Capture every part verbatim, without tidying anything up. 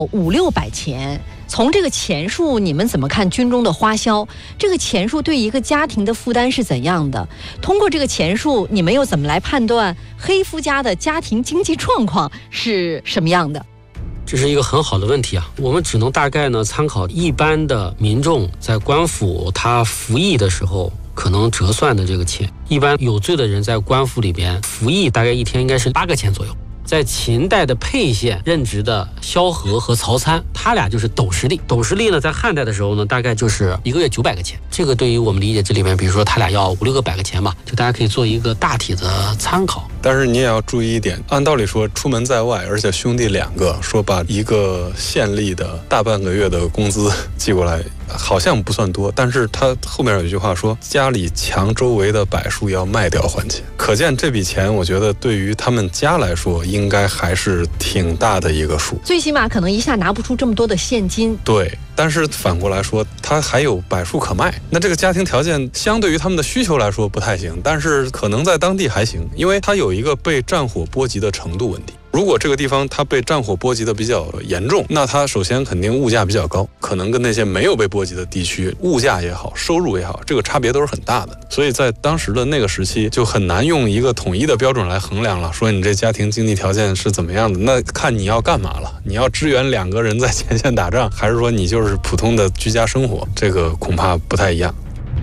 五六百钱。从这个钱数，你们怎么看军中的花销？这个钱数对一个家庭的负担是怎样的？通过这个钱数，你们又怎么来判断黑夫家的家庭经济状况是什么样的？ 这是一个很好的问题啊！我们只能大概呢参考一般的民众在官府他服役的时候可能折算的这个钱。一般有罪的人在官府里边服役，大概一天应该是八个钱左右。在秦代的沛县任职的萧何和曹参，他俩就是斗十吏。斗十吏呢，在汉代的时候呢，大概就是一个月九百个钱。这个对于我们理解这里面，比如说他俩要五六个百个钱吧，就大家可以做一个大体的参考。 但是你也要注意一点，按道理说出门在外，而且兄弟两个，说把一个县吏的大半个月的工资寄过来，好像不算多，但是他后面有一句话说，家里墙周围的柏树要卖掉还钱。可见这笔钱，我觉得对于他们家来说，应该还是挺大的一个数， 最起码可能一下拿不出这么多的现金。 对，但是反过来说，他还有柏树可卖，那这个家庭条件相对于他们的需求来说不太行，但是可能在当地还行，因为他有一个被战火波及的程度问题。如果这个地方它被战火波及的比较严重，那它首先肯定物价比较高，可能跟那些没有被波及的地区物价也好，收入也好，这个差别都是很大的。所以在当时的那个时期，就很难用一个统一的标准来衡量了，说你这家庭经济条件是怎么样的，那看你要干嘛了，你要支援两个人在前线打仗，还是说你就是普通的居家生活，这个恐怕不太一样。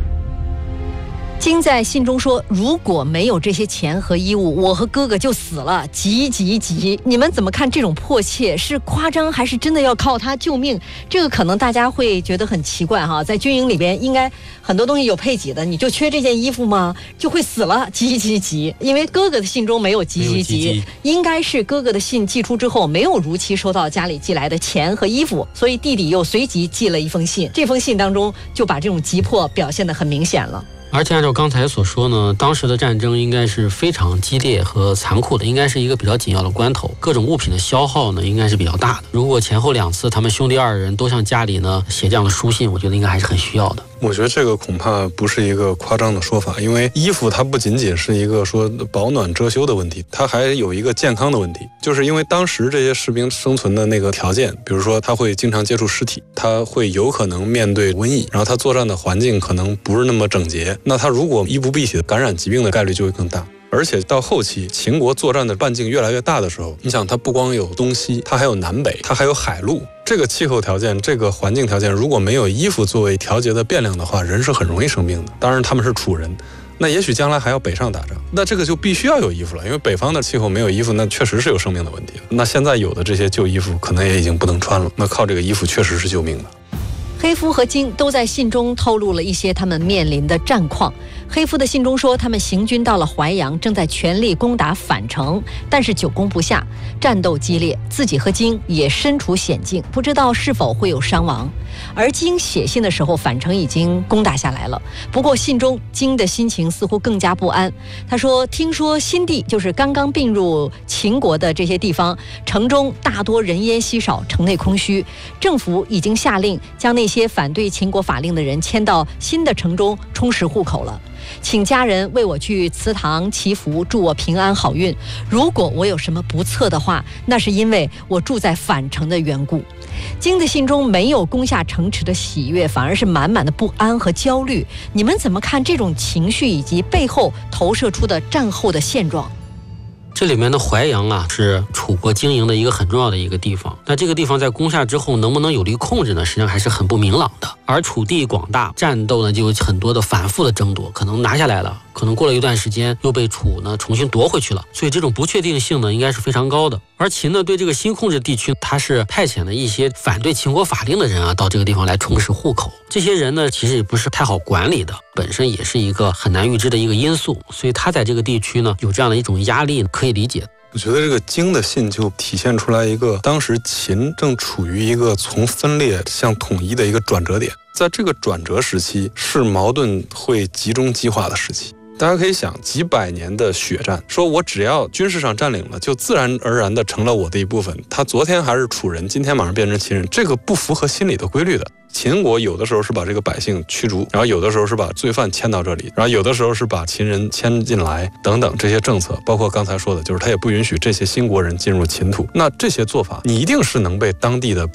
金在信中说，如果没有这些钱和衣物，我和哥哥就死了，急急急！你们怎么看这种迫切？是夸张还是真的要靠他救命？这个可能大家会觉得很奇怪哈，在军营里边应该很多东西有配给的，你就缺这件衣服吗？就会死了，急急急！因为哥哥的信中没有急急急，应该是哥哥的信寄出之后没有如期收到家里寄来的钱和衣服，所以弟弟又随即寄了一封信，这封信当中就把这种急迫表现得很明显了。 而且按照刚才所说呢，当时的战争应该是非常激烈和残酷的，应该是一个比较紧要的关头，各种物品的消耗呢应该是比较大的。如果前后两次他们兄弟二人都向家里呢写这样的书信，我觉得应该还是很需要的。 我觉得这个恐怕不是一个夸张的说法，因为衣服它不仅仅是一个说保暖遮羞的问题，它还有一个健康的问题，就是因为当时这些士兵生存的那个条件，比如说他会经常接触尸体，他会有可能面对瘟疫，然后他作战的环境可能不是那么整洁，那他如果衣不蔽体，感染疾病的概率就会更大。而且到后期秦国作战的半径越来越大的时候，你想它不光有东西，它还有南北，它还有海陆，这个气候条件，这个环境条件，如果没有衣服作为调节的变量的话，人是很容易生病的。当然他们是楚人，那也许将来还要北上打仗，那这个就必须要有衣服了，因为北方的气候没有衣服，那确实是有生命的问题了。那现在有的这些旧衣服可能也已经不能穿了，那靠这个衣服确实是救命的。 黑夫和金都在信中透露了一些他们面临的战况。黑夫的信中说，他们行军到了淮阳，正在全力攻打樊城，但是久攻不下，战斗激烈，自己和金也身处险境，不知道是否会有伤亡。而金写信的时候，樊城已经攻打下来了，不过信中金的心情似乎更加不安。他说，听说新地，就是刚刚并入秦国的这些地方，城中大多人烟稀少，城内空虚，政府已经下令将那些反对秦国法令的人迁到新的城中充实户口了，请家人为我去祠堂祈福，祝我平安好运。如果我有什么不测的话，那是因为我住在樊城的缘故。金的信中没有攻下城池的喜悦，反而是满满的不安和焦虑。你们怎么看这种情绪以及背后投射出的战后的现状？ 这里面的淮阳啊，是楚国经营的一个很重要的一个地方。那这个地方在攻下之后，能不能有力控制呢？实际上还是很不明朗的。而楚地广大，战斗呢就有很多的反复的争夺，可能拿下来了，可能过了一段时间又被楚呢重新夺回去了。所以这种不确定性呢，应该是非常高的。而秦呢，对这个新控制地区，它是派遣了一些反对秦国法令的人啊，到这个地方来充实户口。这些人呢，其实也不是太好管理的，本身也是一个很难预知的一个因素。所以他在这个地区呢，有这样的一种压力，可以理解。 我觉得这个经的信就体现出来一个，当时秦正处于一个从分裂向统一的一个转折点，在这个转折时期，是矛盾会集中激化的时期。大家可以想，几百年的血战，说我只要军事上占领了，就自然而然的成了我的一部分。他昨天还是楚人，今天马上变成秦人，这个不符合心理的规律的。秦国有的时候是把这个百姓驱逐，然后有的时候是把罪犯迁到这里，然后有的时候是把秦人迁进来，等等这些政策，包括刚才说的，就是他也不允许这些新国人进入秦土。那这些做法，你一定是能被当地的